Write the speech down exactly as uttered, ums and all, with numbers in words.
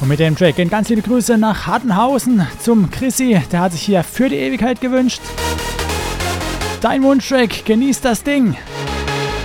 Und mit dem Track gehen ganz liebe Grüße nach Hartenhausen zum Chrissy, der hat sich hier für die Ewigkeit gewünscht. Dein Wunschtrack, genießt das Ding.